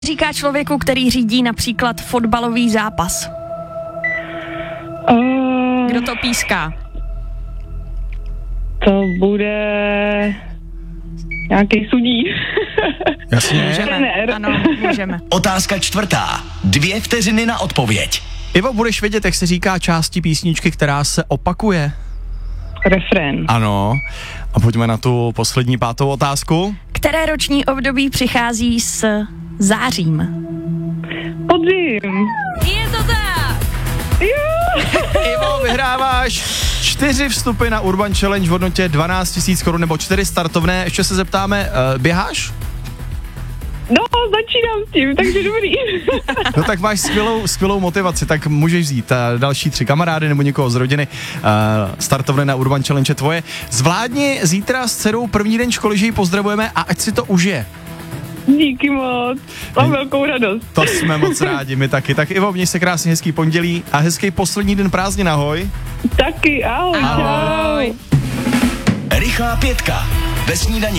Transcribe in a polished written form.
Říká člověku, který řídí například fotbalový zápas. Kdo to píská? To bude nějaký sudí. Jasně. Můžeme, ano, můžeme. Otázka 4. 2 vteřiny na odpověď. Ivo, budeš vědět, jak se říká části písničky, která se opakuje? Refrén. Ano. A pojďme na tu poslední 5. otázku. Které roční období přichází s zářím? Podzim. Je to tak! Ivo, vyhráváš 4 vstupy na Urban Challenge v hodnotě 12 000 korun nebo 4 startovné. Ještě se zeptáme, běháš? No, začínám s tím, takže dobrý. No tak máš skvělou motivaci, tak můžeš vzít další 3 kamarády nebo někoho z rodiny. Startovné na Urban Challenge je tvoje. Zvládni zítra s dcerou první den školy, že ji pozdravujeme a ať si to užije. Díky moc. Mám velkou radost. To jsme moc rádi, my taky. Tak Ivo, měj se krásně, hezký pondělí a hezký poslední den prázdnin, ahoj. Taky, ahoj. Ahoj. Rychlá 5 ve snídani